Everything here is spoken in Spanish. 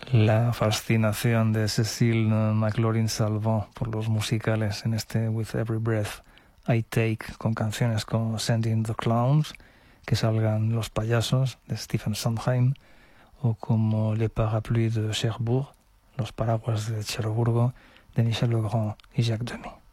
La fascinación de Cécile McLaurin-Salvant por los musicales en este With Every Breath I Take, con canciones como Sending the Clowns, que salgan los payasos, de Stephen Sondheim, o como Les Parapluies de Cherbourg, los paraguas de Cherburgo, de Michel Legrand y Jacques Demy.